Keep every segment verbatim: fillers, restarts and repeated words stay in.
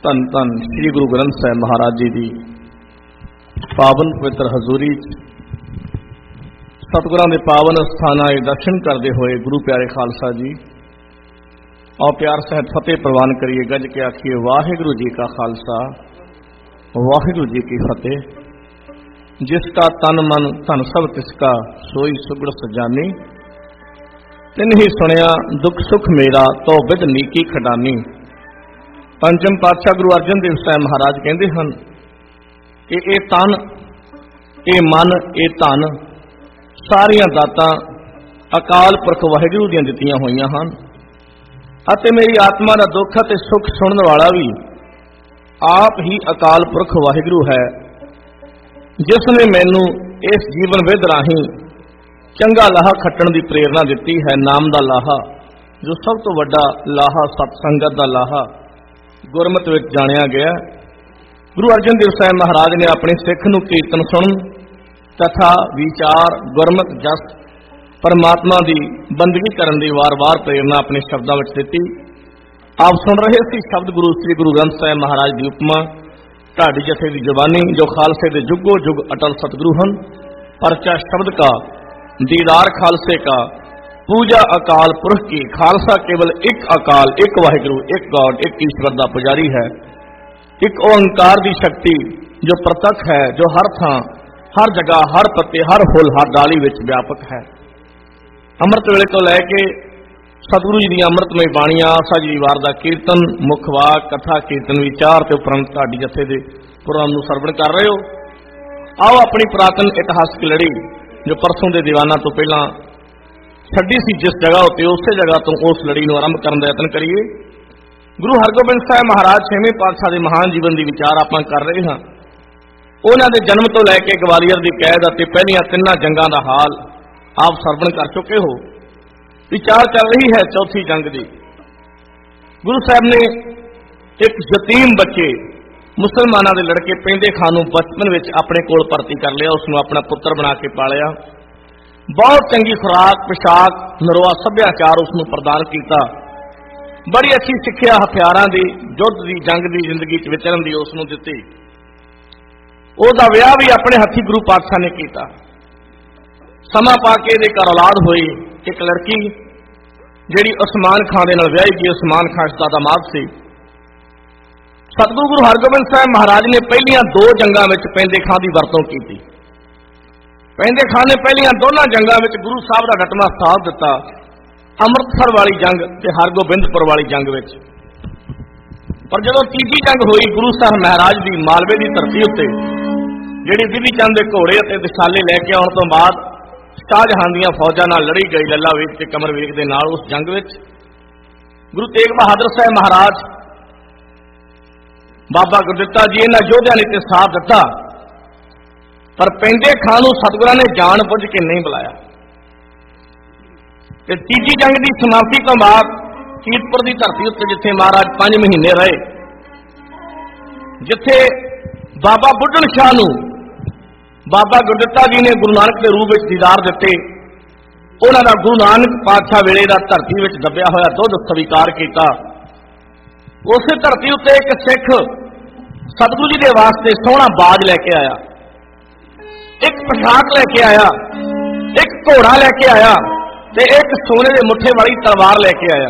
ਧੰਨ ਧੰਨ श्री गुरु ग्रंथ साहिब महाराज जी की पावन पवित्र हजूरी सतगुरां दे पावन स्थानां दे दर्शन करते हुए गुरु प्यारे खालसा जी और प्यार सहित फतेह प्रवान करिए। गज के आखिए वाहिगुरु जी का खालसा वाहिगुरु जी की फतेह। जिसका तन मन धन सब तिसका सोई सुगड़ सजानी। तिन ही सुनिया दुख सुख मेरा तो विद नीकी खडानी। पंचम पातशाह गुरु अर्जन देव साहिब महाराज कहते हैं कि ये तन ये मन ये धन सारियां दातां अकाल पुरख वाहिगुरू दीयां दित्तियां होईयां हन अते मेरी आत्मा का दुख ते सुख सुनने वाला भी आप ही अकाल पुरख वाहिगुरू है, जिसने मैनू इस जीवन विध राही चंगा लाहा खट्टण की प्रेरणा दी है। नाम का लाहा जो सब तो वड्डा लाहा सतसंगत का लाहा गुरमत विच जानिया गया। गुरु अर्जन देव साहिब महाराज ने अपने सिख नूं कीर्तन सुन कथा विचार गुरमत जस परमात्मा की बंदगी करन दी वार वार प्रेरणा अपने शब्दों में दिती। आप सुन रहे सी शब्द गुरु श्री गुरु ग्रंथ साहिब महाराज की उपमा ढाडी जथे की जुबानी जो खालसे के जुगो जुग अटल सतगुरु हन। परचा शब्द का दीदार खालसे का पूजा अकाल पुरख की। खालसा केवल एक अकाल एक वाहिगुरू एक गॉड एक ईश्वर का पुजारी है। एक ओंकार की शक्ति जो प्रत्यक्ष है, जो हर थां हर जगह हर पत्ते हर फुल हर डाली विच व्यापक है। अमृत वेले तो लैके सतगुरु जी दी अमृतमय बाणियां आसा जी वार दा कीर्तन मुखवाक कथा कीर्तन विचार ते उपरंत ढाडी जथे दे पुराण नूं सरवण कर रहे हो। आओ अपनी पुरातन इतिहासक लड़ी जो परसों के दीवाना तो पहला छड्डी सी जिस जगह उत्ते उस जगह तो उस लड़ी नूं आरंभ करन दा यतन करिए। गुरु हरगोबिंद साहिब महाराज छेवें पातशाह दे महान जीवन दी विचार आपां कर रहे हां। उन्हां दे जन्म तो लैके गवालीअर दी कैद अते पहलियां तिन्नां जंगां दा हाल आप सरवण कर चुके हो। विचार चल रही है चौथी जंग दी। गुरु साहब ने एक यतीम बच्चे मुसलमाना दे लड़के पेंदे खान नूं बचपन विच अपने कोल भर्ती कर लिया, उसनूं अपना पुत्र बना के पालिया। बहुत चंगी खुराक पोशाक नरोआ सभ्याचार उसनूं प्रदान किया। बड़ी अच्छी सिक्ख्या हथियारां दी युद्ध दी जंग दी जिंदगी च विचरण दी उसनूं दित्ती। उसदा विआह भी अपने हत्थी गुरु पातशाह ने किया। समा पा के दे घर औलाद होई एक लड़की जिहड़ी उस्मान खां दे नाल विआही गई। उस्मान खां इसदा दामाद सी। सतगुरु गुरु हरगोबिंद साहिब महाराज ने पहलियां दो जंगां विच पेंदे खां दी वरतों की। पेंदे खां ने पहलियां दोनों जंगां विच गुरु साहब का डटवा साथ दिता। अमृतसर वाली जंग ते हरगोबिंदपुर वाली जंग विच। पर जदों तीजी जंग हुई गुरु साहब महाराज की मालवे की धरती उत्ते जिहड़ी बिधि चंद दे घोड़े अते दिशाले लैके आउण तों बाद शाहजहां दीयां फौजां नाल लड़ी गई। लल्ला वेग ते कमर वेग दे नाल उस जंग विच गुरु तेग बहादुर साहब महाराज बाबा गुरदित्ता जी इन्हां योद्धियां ने ते साथ दिता। पर पेंदे खां नूं सतगुरां ने जान बुझ के नहीं बुलाया। ते तीजी जंग की समाप्ति तो बाद कीरतपुर की धरती उत्ते जिथे महाराज पांच महीने रहे, जिथे बाबा बुढ़न शाह नूं बाबा गुरदित्ता जी ने गुरु नानक के रूप में दीदार दिते। उन्हां दा गुरु नानक पातशाह वेले दा धरती विच दबिया होया दुध स्वीकार किया। उस धरती उत्ते एक सिख सतगुरु जी के वास्ते सोहना बाज लैके आया, एक पोशाक लैके आया, एक घोड़ा लैके आया ते एक सोने के मुठे वाली तलवार लैके आया।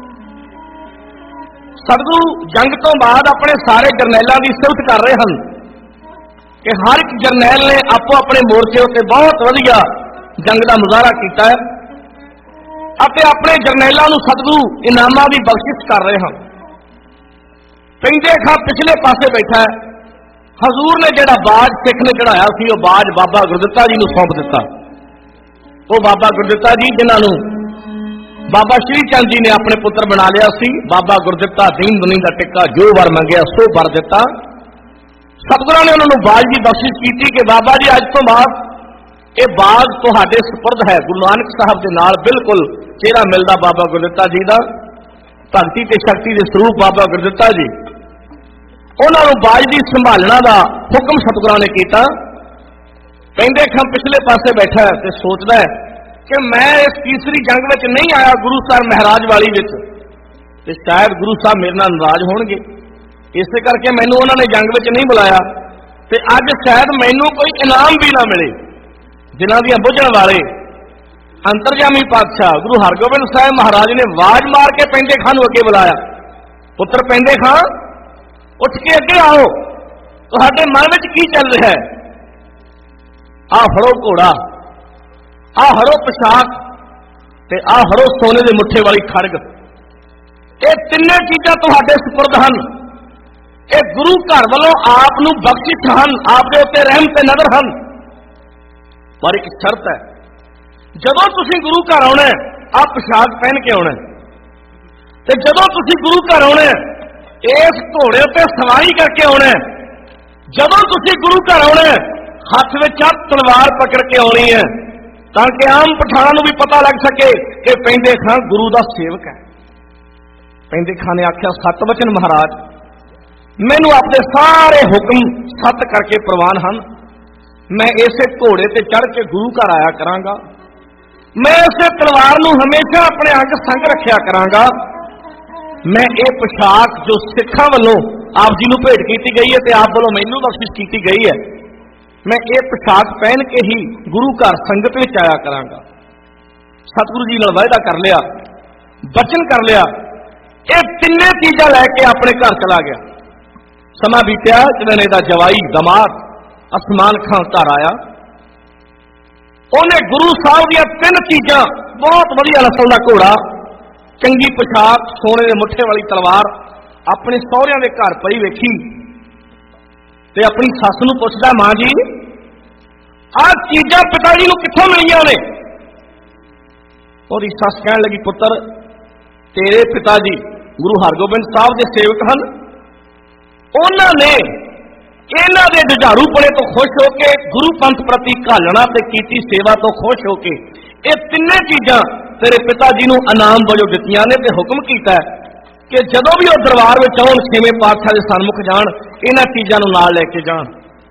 सतगुरु जंग तो बाद अपने सारे जरनैलों की सिफत कर रहे हैं कि हर एक जरनैल ने आपो अपने मोर्चे उत्ते बहुत वधिया जंग का मुजाहरा किया है अते अपने जरनैलों नूं सतगुरु इनामां की बख्शिश कर रहे हैं। पेंदे खां पिछले पासे बैठा है। हजूर ने जिहड़ा बाज सिख ने चढ़ाया सी वो बाज बाबा गुरदित्ता जी नूं सौंप दिता। वो बाबा गुरदित्ता जी जिन्हां नूं बाबा श्री चंद जी ने अपने पुत्र बना लिया सी। बाबा गुरदित्ता दीन दुनी का टिक्का जो वर मंगया सो वर दिता। सतगुरां ने उन्होंने बाज की बख्शिश की कि बाबा जी अज तो बाद ये बाज तुहाडे सुपुर्द है। गुरु नानक साहब के नाल बिल्कुल चेहरा मिलता बाबा गुरदित्ता जी का, भगती ते शक्ति के स्वरूप बाबा गुरदित्ता जी। उन्होंने बाज की संभालना का हुक्म सतगुरां ने किया। पेंदे खां पिछले पासे बैठा है ते सोचदा है कि मैं इस तीसरी जंग में नहीं आया गुरु साहब महाराज वाली विच ते शायद गुरु साहब मेरे नाल नाराज होणगे। इसे करके मैनू उन्होंने जंग में नहीं बुलाया, तो अज शायद मैनू कोई इनाम भी ना मिले। जिन्हां दियां बुझण वाले अंतरजामी पातशाह गुरु हरगोबिंद साहिब महाराज ने आवाज मार के पेंदे खां नूं अगे बुलाया, पुत्र पेंदे खां उठ के अगे आओ, तुहाडे मन में की चल रहा है? आ फड़ो घोड़ा, आ हरो पोशाक ते आ हरो सोने के मुठे वाली खड़ग। ये तिन्ने चीज़ां तुहाडे सुपुर्द हन। ये गुरु घर वालों आप नूं बख्शिश हन, आप दे उत्ते रहम ते नज़र हन। पर एक शर्त है, जदों तुसीं गुरु घर आउणा है आ पोशाक पहन के आउणा है, ते जदों तुसीं गुरु घर आउणा है इस घोड़े उत्ते सवारी करके आउणा है। जदों तुसीं गुरु घर आउणा है हथ विच तलवार पकड़ के आउणी है, ताकि आम पठाणां नूं भी पता लग सके कि पेंदे खां गुरु दा सेवक है। पेंदे खां ने आख्या, सतवचन महाराज, मैनू अपने सारे हुक्म सत करके प्रवान हन। मैं इसे घोड़े ते चढ़ के गुरु घर आया करांगा, मैं इसे तलवार नूं हमेशा अपने अंग संग रखिया करांगा। मैं ये पोशाक जो सिखां वालों आप जी नूं भेंट की गई है ते आप वालों मैनू बख्शिश की गई है, मैं ये पोशाक पहन के ही गुरु घर संगत में आया करांगा। सतगुरु जी नाल वायदा कर लिया, बचन कर लिया, ये तिन्ने चीज़ां लैके अपने घर चला गया। समा बीत्या, जदों दा जवाई दमाद असमान खां घर आया, उन्हें गुरु साहब दी तीन चीज़ां, बहुत वधिया नस्ल दा घोड़ा, चंगी पोशाक, सोने के मुठे वाली तलवार अपने सहुरियां दे घर पई वेखी ते अपनी सस नूं पुछदा, मां जी आ चीज़ां पिता जी नूं कित्थों मिलियां ने? उहदी सस कहण लगी, पुत्र तेरे पिता जी गुरु हरगोबिंद साहब दे सेवक हन, उन्होंने इन्हां दे जुझारूपणे तो खुश होके गुरु पंथ प्रति घालना ते कीती सेवा तो खुश होके ये तिन्ने चीज़ां तेरे पिता जी नूं इनाम वजों दित्तियां ने ते हुक्म कीता है कि जदों भी वो दरबार में आउण छेवें पातशाह दे सन्मुख जाण, इन्हां चीज़ां नूं नाल लैके जाण।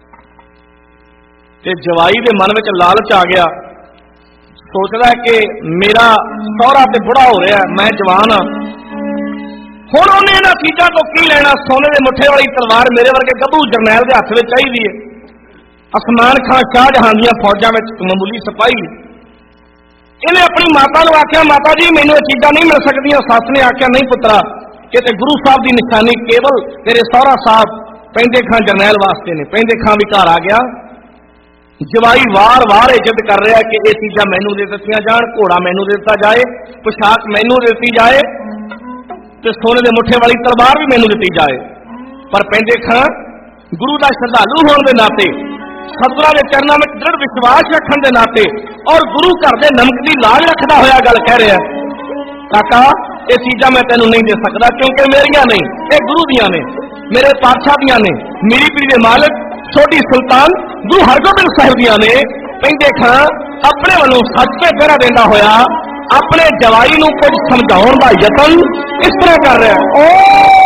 ते जवाई दे मन विच लालच आ गया, सोचदा है कि मेरा सहुरा ते बुढ़ा हो रहा है, मैं जवान हाँ, हुण उन्हें इन्हां चीज़ां तो की लेना? सोने के मुठे वाली तलवार मेरे वर्गे गभरू जरनैल के हथ में चाहिए है। असमान खां शाहजहां दीआं फौजां विच मामूली सिपाही, इन्हें अपनी माता नूं आख्या, माता जी मैनूं ये चीज़ां नहीं मिल सकदियां। सस ने आख्या, नहीं पुत्रा, कि ते गुरु साहब की निशानी केवल तेरे सहुरा साहब पेंदे खां जरनैल वास्ते ने। पेंदे खां भी घर आ गया, जवाई वार वार इज्जत कर रहा है कि ये चीज़ां मैनूं दे दित्तियां जाण, घोड़ा मैनूं दे दित्ता जाए, पोशाक मैनूं दे दित्ती जाए, ते सोने के मुठे वाली तलवार भी मैनूं दित्ती जाए। पर पेंदे खां गुरु का श्रद्धालु होने के नाते, सतगुरां दे चरणों में दृढ़ विश्वास रखने के नाते और गुरु घर के नमक की लाज रखता होया गल कह रहा है, काका ये चीज़ां मैं तेनों नहीं दे सकता, क्योंकि मेरिया नहीं, ये गुरु दियां ने, मेरे पातशाह दियां ने, मेरी पीढ़ी के मालिक छोटी सुल्तान गुरु हरगोबिंद साहिब दियां ने। पेंदे खां अपने वालों सच पे फेरा देंदा होया अपने जवाई नूं कुछ समझाउण दा यतन इस तरह कर रहा है।